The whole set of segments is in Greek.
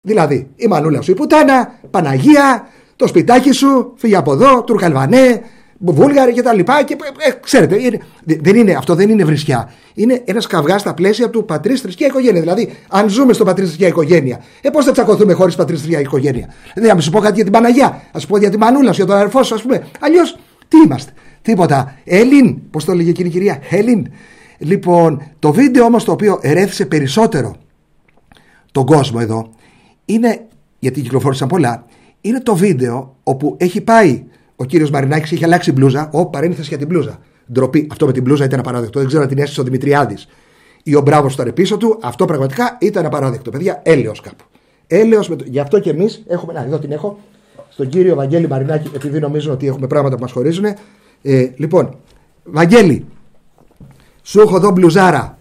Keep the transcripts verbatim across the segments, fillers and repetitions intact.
Δηλαδή, η μανούλα σου η πουτάνα, Παναγία, το σπιτάκι σου, φύγε από εδώ, Τουρκαλβανέ, Βούλγαροι κτλ. Και, ε, ξέρετε, είναι, δεν είναι, αυτό δεν είναι βρισιά. Είναι ένας καυγάς στα πλαίσια του πατρίς, θρησκεία, οικογένεια. Δηλαδή, αν ζούμε στο πατρίς, θρησκεία, οικογένεια, ε, πώς θα τσακωθούμε χωρίς πατρίς, θρησκεία, οικογένεια. Δηλαδή, να σου πω κάτι για την Παναγιά, να σου πω για την μανούλα σου, για τον αδερφό σου, ας πούμε. Αλλιώς, τι είμαστε, τίποτα. Έλλην, πώς το λέγε εκείνη η κυρία, Έλλην. Λοιπόν, το βίντεο όμως το οποίο ερέθησε περισσότερο τον κόσμο εδώ είναι, γιατί κυκλοφόρησαν πολλά, είναι το βίντεο όπου έχει πάει ο κύριος Μαρινάκης, έχει αλλάξει μπλούζα. Ω, παρένθεση για την μπλούζα. Ντροπή. Αυτό με την μπλούζα ήταν απαράδεκτο. Δεν ξέρω αν την έστησε ο Δημητριάδης ή ο Μπράβος ήταν πίσω του. Αυτό πραγματικά ήταν απαράδεκτο. Παιδιά, έλεος κάπου. Έλεος με το... Γι' αυτό και εμείς έχουμε. Να, εδώ την έχω. Στον κύριο Βαγγέλη Μαρινάκη, επειδή νομίζω ότι έχουμε πράγματα που μας χωρίζουν. Ε, λοιπόν, Βαγγέλη, σου έχω εδώ μπλουζάρα.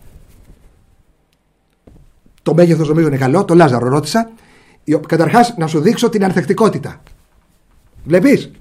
Το μέγεθος νομίζω είναι καλό. Το Λάζαρο ρώτησα. Καταρχάς, να σου δείξω την ανθεκτικότητα. Βλέπεις.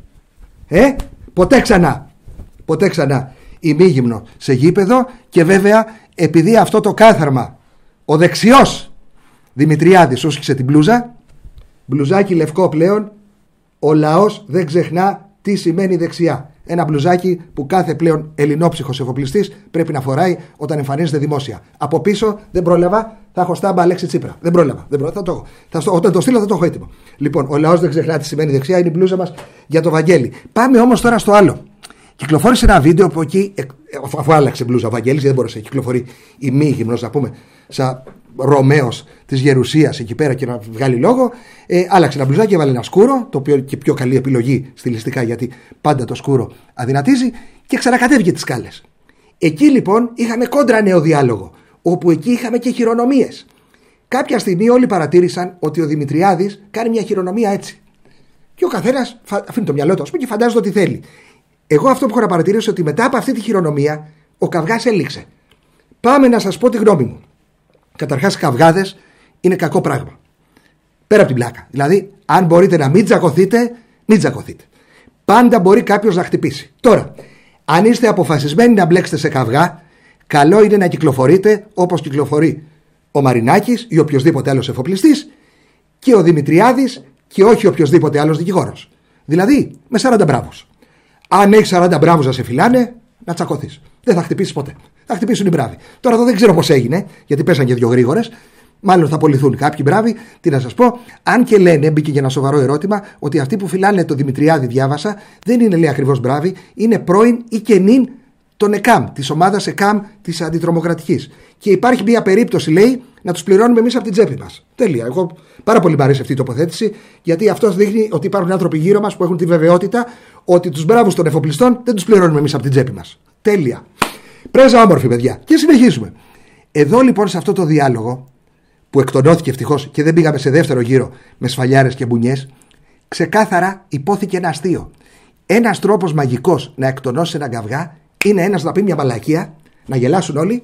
Ε, ποτέ ξανά. Ποτέ ξανά ημίγυμνο σε γήπεδο. Και βέβαια, επειδή αυτό το κάθαρμα ο δεξιός Δημητριάδης ούσχισε την μπλούζα, μπλουζάκι λευκό πλέον, ο λαός δεν ξεχνά τι σημαίνει δεξιά. Ένα μπλουζάκι που κάθε πλέον ελληνόψυχος εφοπλιστής πρέπει να φοράει όταν εμφανίζεται δημόσια. Από πίσω δεν πρόλαβα, θα έχω στάμπα Αλέξη Τσίπρα. Δεν πρόλαβα. Δεν πρόλαβα θα το έχω. Θα στο, όταν το στείλω θα το έχω έτοιμο. Λοιπόν, ο λαός δεν ξεχνά τι σημαίνει δεξιά, είναι η μπλούζα μας για το Βαγγέλη. Πάμε όμως τώρα στο άλλο. Κυκλοφόρησε ένα βίντεο που εκεί, αφού άλλαξε μπλούζα ο Βαγγέλης, δεν μπορούσε να κυκλοφορεί ημίγυμνος, να πούμε, σαν Ρωμαίος της Γερουσίας εκεί πέρα και να βγάλει λόγο. Ε, άλλαξε ένα μπλουζάκι, έβαλε ένα σκούρο, το οποίο και πιο καλή επιλογή στιλιστικά, γιατί πάντα το σκούρο αδυνατίζει, και ξανακατέβηκε τις σκάλες. Εκεί λοιπόν είχαμε κόντρα νέο διάλογο, όπου εκεί είχαμε και χειρονομίες. Κάποια στιγμή όλοι παρατήρησαν ότι ο Δημητριάδης κάνει μια χειρονομία έτσι. Και ο καθένας αφήνει το μυαλό του, ας πούμε, και φαντάζεται ότι θέλει. Εγώ αυτό που έχω να παρατηρήσω ότι μετά από αυτή τη χειρονομία ο καυγάς έληξε. Πάμε να σας πω τη γνώμη μου. Καταρχάς, καυγάδες είναι κακό πράγμα. Πέρα από την πλάκα. Δηλαδή, αν μπορείτε να μην τζακωθείτε, μην τζακωθείτε. Πάντα μπορεί κάποιος να χτυπήσει. Τώρα, αν είστε αποφασισμένοι να μπλέξετε σε καυγά, καλό είναι να κυκλοφορείτε όπως κυκλοφορεί ο Μαρινάκης ή οποιοδήποτε άλλος εφοπλιστής και ο Δημητριάδης και όχι οποιοδήποτε άλλος δικηγόρος. Δηλαδή, με σαράντα μπράβους. Αν έχει σαράντα μπράβους να σε φυλάνε, να τσακωθείς. Δεν θα χτυπήσεις ποτέ. Θα χτυπήσουν οι μπράβοι. Τώρα εδώ δεν ξέρω πώς έγινε, γιατί πέσαν και δύο γρήγορες. Μάλλον θα απολυθούν κάποιοι μπράβοι. Τι να σας πω, αν και λένε, μπήκε για ένα σοβαρό ερώτημα, ότι αυτοί που φυλάνε το Δημητριάδη, διάβασα, δεν είναι, λέει, ακριβώς μπράβοι, είναι πρώην ή καινήν των ΕΚΑΜ, της ομάδας ΕΚΑΜ της αντιτρομοκρατικής. Και υπάρχει μια περίπτωση, λέει, να τους πληρώνουμε εμείς από την τσέπη μας. Τέλεια. Εγώ πάρα πολύ μου αρέσει αυτή η τοποθέτηση, γιατί αυτό δείχνει ότι υπάρχουν άνθρωποι γύρω μας που έχουν τη βεβαιότητα ότι τους μπράβους των εφοπλιστών δεν τους πληρώνουμε εμείς από την τσέπη μας. Τέλεια. Πρέζα όμορφη, παιδιά. Και συνεχίζουμε. Εδώ λοιπόν σε αυτό το διάλογο, που εκτονώθηκε ευτυχώς και δεν πήγαμε σε δεύτερο γύρο με σφαλιάρες και μπουνιές, ξεκάθαρα υπόθηκε ένα αστείο. Ένας τρόπος μαγικός να εκτονώσει έναν καυγά είναι ένας να πει μια μαλακία, να γελάσουν όλοι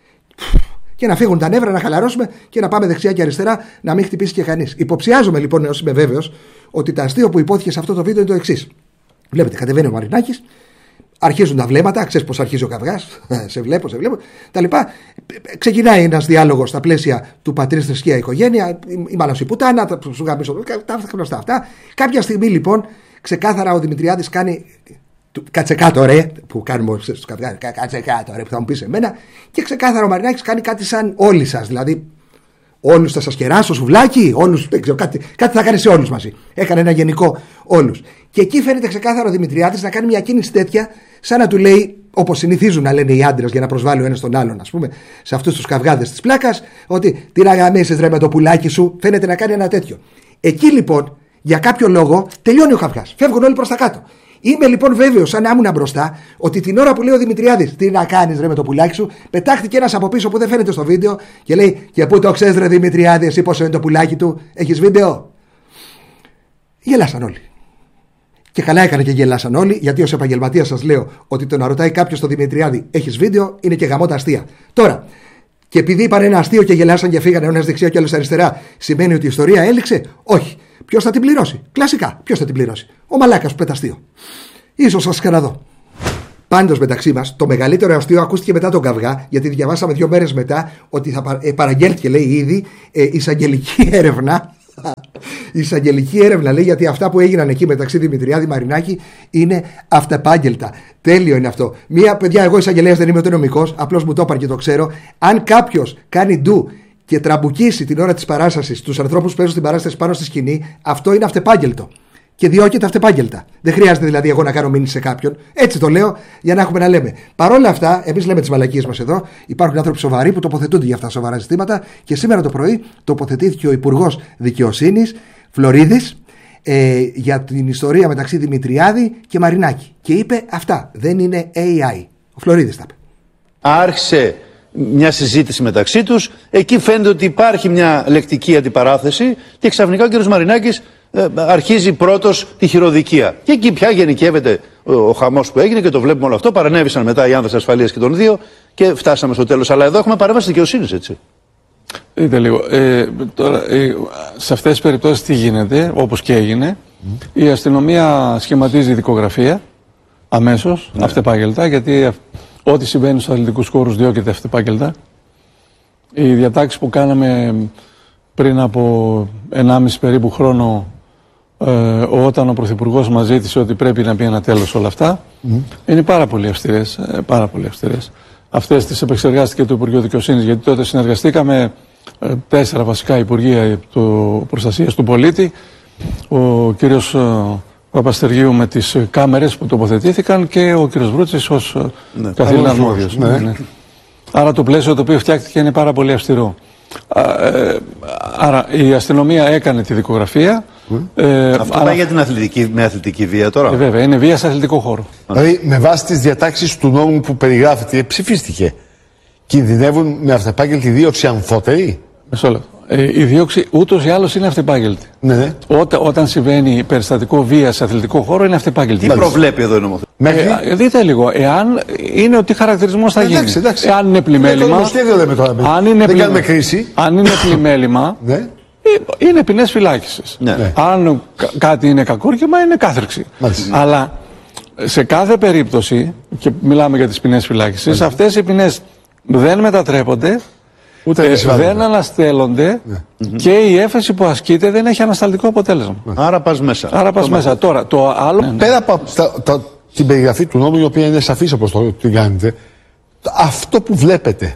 και να φύγουν τα νεύρα, να χαλαρώσουμε και να πάμε δεξιά και αριστερά, να μην χτυπήσει και κανείς. Υποψιάζομαι λοιπόν, έως είμαι βέβαιος, ότι το αστείο που υπόθηκε σε αυτό το βίντεο είναι το εξής. Βλέπετε, κατεβαίνει ο Μαρινάκης, αρχίζουν τα βλέμματα, ξέρεις πώς αρχίζει ο καυγάς, σε βλέπω, σε βλέπω, τα λοιπά. Ξεκινάει ένας διάλογος στα πλαίσια του πατρίς, θρησκεία, οικογένεια, η μάλλον η πουτάνα, τα σου γαμίσω, τα γνωστά αυτά. Κάποια στιγμή λοιπόν, ξεκάθαρα ο Δημητριάδης κάνει. Κάτσε κάτω ρε, που κάνουμε στους καυγάδες, κάτσε κάτω ρε, που θα μου πεις εμένα. Και ξεκάθαρα ο Μαρινάκης κάνει κάτι σαν όλοι σας, δηλαδή. Όλους θα σας κεράσω, σουβλάκι, όλους, δεν ξέρω, κάτι, κάτι θα κάνει σε όλους μαζί. Έκανε ένα γενικό όλους. Και εκεί φαίνεται ξεκάθαρο ο Δημητριάδης να κάνει μια κίνηση τέτοια, σαν να του λέει, όπως συνηθίζουν να λένε οι άντρες για να προσβάλλουν ο ένας τον άλλον, ας πούμε, σε αυτούς τους καυγάδες της πλάκας, ότι τι να γαμίσεις ρε με το πουλάκι σου, φαίνεται να κάνει ένα τέτοιο. Εκεί λοιπόν, για κάποιο λόγο, τελειώνει ο καυγάς. Φεύγουν όλοι προς τα κάτω. Είμαι λοιπόν βέβαιος, σαν να ήμουν μπροστά, ότι την ώρα που λέει ο Δημητριάδης, τι να κάνεις ρε με το πουλάκι σου, πετάχτηκε ένας από πίσω που δεν φαίνεται στο βίντεο και λέει, και πού το ξέρεις ρε Δημητριάδη, εσύ πόσο είναι το πουλάκι του, έχεις βίντεο. Γελάσαν όλοι. Και καλά έκανε και γελάσαν όλοι, γιατί ως επαγγελματίας σας λέω ότι το να ρωτάει κάποιος το Δημητριάδη, έχεις βίντεο, είναι και γαμώτα αστεία. Τώρα, και επειδή είπαν ένα αστείο και γελάσαν και φύγανε ένας δεξιά και άλλος αριστερά, σημαίνει ότι η ιστορία έληξε? Όχι. Ποιος θα την πληρώσει? Κλασικά. Ποιος θα την πληρώσει? Ο μαλάκας που πεταστείο. Ίσως σας ξαναδώ. Πάντως μεταξύ μας, το μεγαλύτερο αστείο ακούστηκε μετά τον καυγά, γιατί διαβάσαμε δύο μέρες μετά ότι θα ε, παραγγέλθηκε, λέει ήδη, ε, εισαγγελική έρευνα Η εισαγγελική έρευνα λέει γιατί αυτά που έγιναν εκεί μεταξύ Δημητριάδη Μαρινάκη είναι αυτεπάγγελτα. Τέλειο είναι αυτό. Μία, παιδιά, εγώ εισαγγελέας δεν είμαι ούτε νομικός, απλώς μου το είπαν και το ξέρω. Αν κάποιος κάνει ντου και τραμπουκίσει την ώρα της παράστασης τους ανθρώπους που παίζουν την παράσταση πάνω στη σκηνή, αυτό είναι αυτεπάγγελτο. Και διώκεται αυτεπάγγελτα. Δεν χρειάζεται δηλαδή εγώ να κάνω μήνυση σε κάποιον. Έτσι το λέω για να έχουμε να λέμε. Παρ' όλα αυτά, εμείς λέμε τις μαλακίες μας εδώ. Υπάρχουν άνθρωποι σοβαροί που τοποθετούνται για αυτά τα σοβαρά ζητήματα. Και σήμερα το πρωί τοποθετήθηκε ο Υπουργός Δικαιοσύνης Φλωρίδης ε, για την ιστορία μεταξύ Δημητριάδη και Μαρινάκη. Και είπε αυτά. Δεν είναι έι άι. Ο Φλωρίδης τα είπε. Άρχισε μια συζήτηση μεταξύ τους. Εκεί φαίνεται ότι υπάρχει μια λεκτική αντιπαράθεση. Και ξαφνικά ο κ. Μαρινάκης ε, αρχίζει πρώτος τη χειροδικία. Και εκεί πια γενικεύεται ο, ο χαμός που έγινε και το βλέπουμε όλο αυτό. Παρανέβησαν μετά οι άνδρες ασφαλείας και των δύο και φτάσαμε στο τέλος. Αλλά εδώ έχουμε παρέμβαση δικαιοσύνης, έτσι. Δείτε λίγο. Ε, τώρα, ε, σε αυτές τις περιπτώσεις τι γίνεται, όπως και έγινε, mm. η αστυνομία σχηματίζει δικογραφία αμέσως, ναι. αυτεπάγγελτα, γιατί ό,τι συμβαίνει στους αθλητικούς χώρους διώκεται αυτεπάγγελτα. Οι διατάξεις που κάναμε πριν από ενάμιση περίπου χρόνο, ε, όταν ο Πρωθυπουργός μας ζήτησε ότι πρέπει να πει ένα τέλος όλα αυτά, mm. είναι πάρα πολύ αυστηρές, ε, πάρα πολύ αυστηρές. Αυτές τις επεξεργάστηκε το Υπουργείο Δικαιοσύνης, γιατί τότε συνεργαστήκαμε ε, τέσσερα βασικά Υπουργεία Προστασίας του Πολίτη, ο κύριος ε, Παπαστεργίου με τις κάμερες που τοποθετήθηκαν και ο κύριος Βρούτσης ως ναι, καθήλυνα αρμόδιος. Ναι. Ναι. Άρα το πλαίσιο το οποίο φτιάχτηκε είναι πάρα πολύ αυστηρό. Ε, άρα η αστυνομία έκανε τη δικογραφία. Mm. Ε, Αυτό πάει για την αθλητική, με αθλητική βία τώρα. Ε, βέβαια, είναι βία σε αθλητικό χώρο. Δηλαδή, με βάση τις διατάξεις του νόμου που περιγράφεται, ψηφίστηκε. Κινδυνεύουν με αυτεπάγγελτη δίωξη αμφότεροι. Μισό λεπτό. Ε, η δίωξη ούτως ή άλλως είναι αυτεπάγγελτη. Ναι, ναι. Όταν, όταν συμβαίνει περιστατικό βία σε αθλητικό χώρο είναι αυτεπάγγελτη. Τι προβλέπει εδώ η νομοθεσία. Ε, δείτε λίγο, εάν είναι ότι χαρακτηρισμός θα γίνει. Εντάξει, εντάξει. Εάν είναι πλημέλημα. Αν είναι, δεν πλη... κρίση. αν είναι πλημέλημα. Ναι. Είναι ποινές φυλάκισης. Ναι. Αν κάτι είναι κακούργημα, είναι κάθριξη. Μάλιστα. Αλλά σε κάθε περίπτωση, και μιλάμε για τις ποινές φυλάκισης, αυτές οι ποινές δεν μετατρέπονται, ούτε ε, δεν αναστέλλονται ναι. και η έφεση που ασκείται δεν έχει ανασταλτικό αποτέλεσμα. Ναι. Άρα πας μέσα. Άρα πας μέσα. μέσα. Τώρα, το άλλο... Ναι, ναι. Πέρα από τα, τα, την περιγραφή του νόμου, η οποία είναι σαφής όπως το την κάνετε, αυτό που βλέπετε,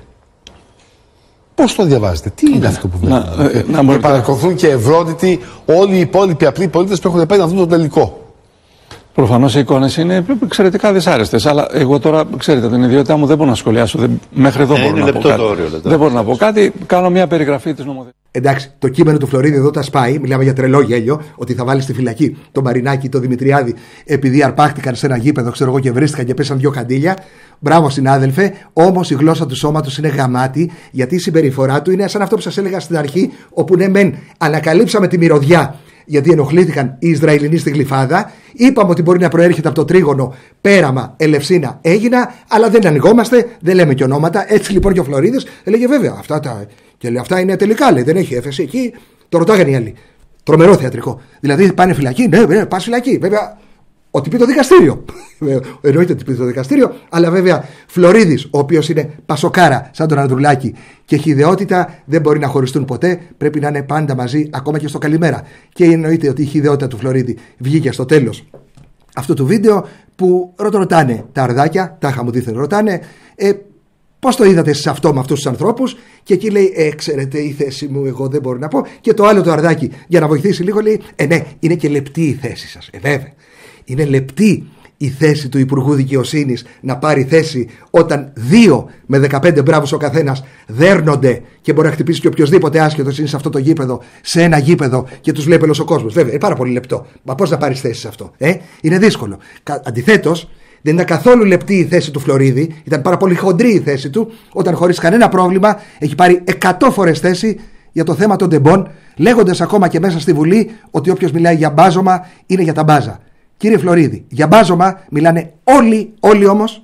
πώς το διαβάζετε, τι είναι ναι. αυτό που βλέπετε. Να, να, να παρακολουθούν και ευρώτητοι όλοι οι υπόλοιποι απλοί πολίτες που έχουν πάει να δουν το τελικό. Προφανώς οι εικόνες είναι εξαιρετικά δυσάρεστες. Αλλά εγώ τώρα, ξέρετε, την ιδιότητά μου δεν μπορώ να σχολιάσω. Δεν, μέχρι εδώ ε, μπορώ να πω κάτι. Όριο, δεν μπορώ να πω κάτι. Κάνω μια περιγραφή της νομοθεσίας. Εντάξει, το κείμενο του Φλωρίδη εδώ τα σπάει. Μιλάμε για τρελό γέλιο. Ότι θα βάλει στη φυλακή τον Μαρινάκη, τον Δημητριάδη, επειδή αρπάχτηκαν σε ένα γήπεδο, ξέρω εγώ, και βρίστηκαν και πέσαν δύο καντήλια. Μπράβο, συνάδελφε. Όμως η γλώσσα του σώματος είναι γαμάτη, γιατί η συμπεριφορά του είναι σαν αυτό που σας έλεγα στην αρχή, όπου ναι, μεν ανακαλύψαμε τη μυρωδιά. Γιατί ενοχλήθηκαν οι Ισραηλινοί στη Γλυφάδα. Είπαμε ότι μπορεί να προέρχεται από το τρίγωνο Πέραμα, Ελευσίνα, Έγινα, αλλά δεν ανοιγόμαστε, δεν λέμε και ονόματα. Έτσι λοιπόν και ο Φλωρίδης έλεγε βέβαια αυτά, τα... και λέει, αυτά είναι τελικά, λέει, δεν έχει έφεση εκεί. Το ρωτάγανε οι άλλοι. Τρομερό θεατρικό. Δηλαδή πάνε φυλακή, ναι, ναι, πας φυλακή. Βέβαια, ότι πει το δικαστήριο. Εννοείται ότι πει το δικαστήριο, αλλά βέβαια Φλωρίδης, ο οποίος είναι πασοκάρα σαν τον Ανδρουλάκη και έχει ιδεότητα, δεν μπορεί να χωριστούν ποτέ, πρέπει να είναι πάντα μαζί, ακόμα και στο καλημέρα. Και εννοείται ότι η ιδεότητα του Φλωρίδη βγήκε στο τέλος αυτού του βίντεο που ρωτάνε τα αρδάκια, τα είχα μου δίθεν ρωτάνε, ε, πώς το είδατε σε αυτό με αυτούς τους ανθρώπους, και εκεί λέει, ε, ξέρετε, η θέση μου εγώ δεν μπορώ να πω. Και το άλλο το αρδάκι, για να βοηθήσει λίγο, λέει, ε, ναι, είναι και λεπτή η θέση σας. Ε, βέβαια. Είναι λεπτή η θέση του Υπουργού Δικαιοσύνης να πάρει θέση όταν δύο με δεκαπέντε μπράβους ο καθένας δέρνονται και μπορεί να χτυπήσει και οποιοδήποτε άσχετος είναι σε αυτό το γήπεδο, σε ένα γήπεδο και τους βλέπει όλος ο κόσμος. Βέβαια, είναι πάρα πολύ λεπτό. Μα πώς να πάρεις θέση σε αυτό, ε? Είναι δύσκολο. Αντιθέτως, δεν ήταν καθόλου λεπτή η θέση του Φλωρίδη, ήταν πάρα πολύ χοντρή η θέση του, όταν χωρίς κανένα πρόβλημα έχει πάρει εκατό φορές θέση για το θέμα των τεμπών, λέγοντας ακόμα και μέσα στη Βουλή ότι όποιος μιλάει για μπάζωμα είναι για τα μπάζα. Κύριε Φλωρίδη, για μπάζωμα μιλάνε όλοι, όλοι όμως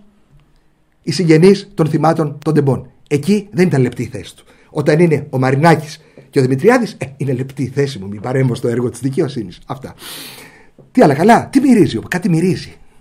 οι συγγενείς των θυμάτων των τεμπών. Εκεί δεν ήταν λεπτή η θέση του. Όταν είναι ο Μαρινάκης και ο Δημητριάδης, ε, είναι λεπτή η θέση μου, μην παρέμβω στο έργο της δικαιοσύνης. Αυτά. Τι άλλα καλά, τι μυρίζει, κάτι μυρίζει.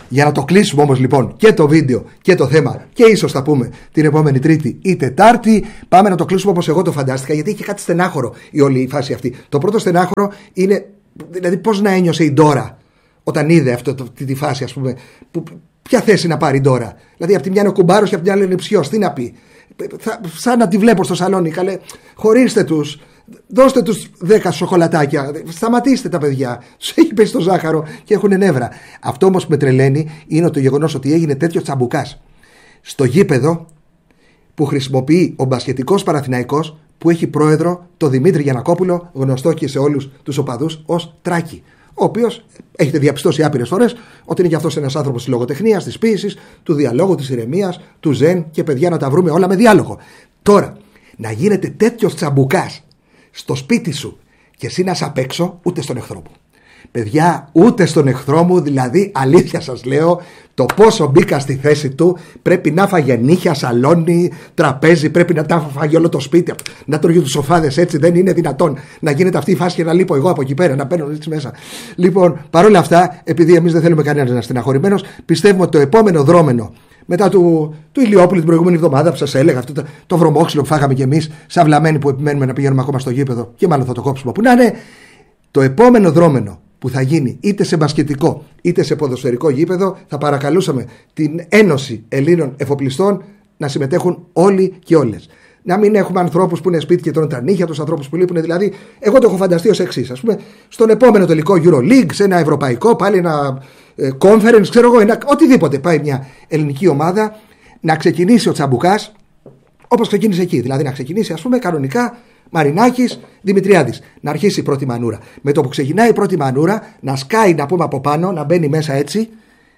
Για να το κλείσουμε όμως λοιπόν και το βίντεο και το θέμα, και ίσως θα πούμε την επόμενη Τρίτη ή Τετάρτη, πάμε να το κλείσουμε όπως εγώ το φαντάστηκα, γιατί είχε κάτι στενάχωρο η όλη η φάση αυτή. Το πρώτο στενάχωρο είναι, δηλαδή, πώς να ένιωσε η Ντόρα όταν είδε αυτή τη φάση, ας πούμε. Που, ποια θέση να πάρει η Ντόρα? Δηλαδή, από τη μια είναι ο κουμπάρος και από την άλλη είναι ψιός. Τι να πει? Θα, σαν να τη βλέπω στο σαλόνι, καλέ, χωρίστε τους. Δώστε τους δέκα σοκολατάκια. Σταματήστε τα παιδιά. Τους έχει πέσει το ζάχαρο και έχουν νεύρα. Αυτό όμως που με τρελαίνει είναι το γεγονός ότι έγινε τέτοιο τσαμπουκάς στο γήπεδο που χρησιμοποιεί ο μπασκετικός Παναθηναϊκός, που έχει πρόεδρο το Δημήτρη Γιαννακόπουλο, γνωστό και σε όλους τους οπαδούς ως Τράκη. Ο οποίος έχετε διαπιστώσει άπειρες φορές ότι είναι και αυτός ένας άνθρωπος της λογοτεχνίας, της ποίησης, του διαλόγου, της ηρεμίας, του ζεν, και παιδιά να τα βρούμε όλα με διάλογο. Τώρα, να γίνεται τέτοιος τσαμπουκάς στο σπίτι σου και εσύ να είσαι απ' έξω, ούτε στον εχθρό μου. Παιδιά, ούτε στον εχθρό μου, δηλαδή αλήθεια σας λέω, το πόσο μπήκα στη θέση του, πρέπει να φάγε νύχια, σαλόνι, τραπέζι, πρέπει να τα φάγε όλο το σπίτι, να τρώγει τους σοφάδες, έτσι δεν είναι δυνατόν να γίνεται αυτή η φάση και να λείπω εγώ από εκεί πέρα, να παίρνω έτσι μέσα. Λοιπόν, παρόλα αυτά, επειδή εμείς δεν θέλουμε κανένας να είναι στεναχωρημένος, πιστεύουμε ότι το επόμενο δρόμενο, μετά του, του Ηλιόπουλου την προηγούμενη εβδομάδα που σας έλεγα, αυτό το, το βρωμόξυλο που φάγαμε κι εμείς, σαν βλαμμένοι που επιμένουμε να πηγαίνουμε ακόμα στο γήπεδο, και μάλλον θα το κόψουμε που να είναι, το επόμενο δρόμενο που θα γίνει είτε σε μπασκετικό είτε σε ποδοσφαιρικό γήπεδο, θα παρακαλούσαμε την Ένωση Ελλήνων Εφοπλιστών να συμμετέχουν όλοι και όλες. Να μην έχουμε ανθρώπους που είναι σπίτι και τρώνε τα νύχια τους, ανθρώπους που λείπουν. Δηλαδή, εγώ το έχω φανταστεί ως εξής. Ας πούμε, στον επόμενο τελικό EuroLeague, σε ένα ευρωπαϊκό, πάλι ένα ε, conference, ξέρω εγώ, ένα, οτιδήποτε πάει μια ελληνική ομάδα, να ξεκινήσει ο τσαμπουκάς όπως ξεκίνησε εκεί. Δηλαδή, να ξεκινήσει, ας πούμε, κανονικά Μαρινάκης, Δημητριάδης. Να αρχίσει η πρώτη μανούρα. Με το που ξεκινάει η πρώτη μανούρα, να σκάει, να πούμε από πάνω, να μπαίνει μέσα έτσι,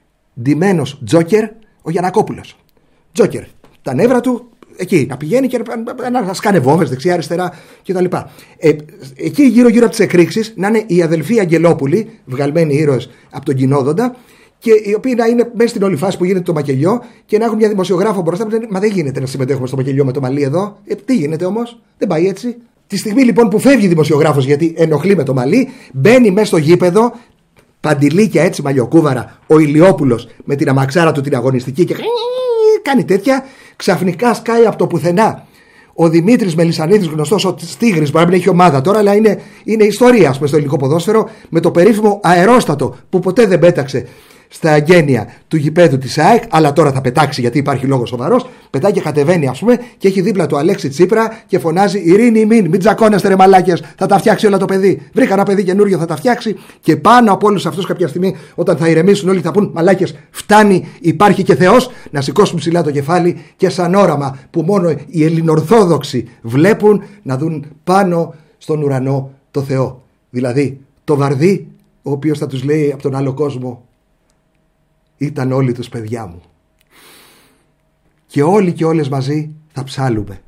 ντυμένος Τζόκερ, ο Γιαννακόπουλος. Τζόκερ. Τα νεύρα του εκεί, να πηγαίνει και να, να σκάνε βόμβες δεξιά-αριστερά κτλ. Ε, εκεί γύρω-γύρω από τις εκρήξεις να είναι οι αδελφοί Αγγελόπουλοι, βγαλμένοι ήρωες από τον Κοινόδοντα, και οι οποίοι να είναι μέσα στην όλη φάση που γίνεται το μακελιό και να έχουν μια δημοσιογράφο μπροστά που λένε: μα δεν γίνεται να συμμετέχουμε στο μακελιό με το μαλλί εδώ. Ε, τι γίνεται όμως, δεν πάει έτσι. Τη στιγμή λοιπόν που φεύγει δημοσιογράφος γιατί ενοχλεί με το μαλλί, μπαίνει μέσα στο γήπεδο, παντιλίκια έτσι μαλλιοκούβαρα, ο Ηλιόπουλος με την αμαξάρα του την αγωνιστική και κάνει τέτοια, ξαφνικά σκάει από το πουθενά ο Δημήτρης Μελισσανίδης, γνωστός ως Τίγρης, μπορεί να μην έχει ομάδα τώρα, αλλά είναι, είναι ιστορία στο ελληνικό ποδόσφαιρο, με το περίφημο αερόστατο που ποτέ δεν πέταξε στα εγγένεια του γηπέδου της ΑΕΚ, αλλά τώρα θα πετάξει γιατί υπάρχει λόγος σοβαρός. Πετάει και κατεβαίνει, ας πούμε, και έχει δίπλα του Αλέξη Τσίπρα και φωνάζει: Ειρήνη, μην, μην τζακώνεστε ρε μαλάκες, θα τα φτιάξει όλα το παιδί. Βρήκα ένα παιδί καινούριο, θα τα φτιάξει. Και πάνω από όλους αυτούς, κάποια στιγμή, όταν θα ηρεμήσουν όλοι, θα πούν: μαλάκες, φτάνει, υπάρχει και Θεός. Να σηκώσουν ψηλά το κεφάλι και σαν όραμα που μόνο οι Ελληνορθόδοξοι βλέπουν, να δουν πάνω στον ουρανό το Θεό. Δηλαδή, το Βαρδί, ο οποίος θα τους λέει από τον άλλο κόσμο: ήταν όλοι τους παιδιά μου. Και όλοι και όλες μαζί θα ψάλουμε.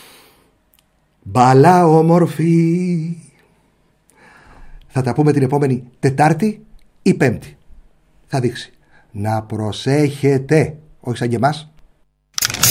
Μπαλά όμορφη. Θα τα πούμε την επόμενη Τετάρτη ή Πέμπτη. Θα δείξει. Να προσέχετε. Όχι σαν και εμάς.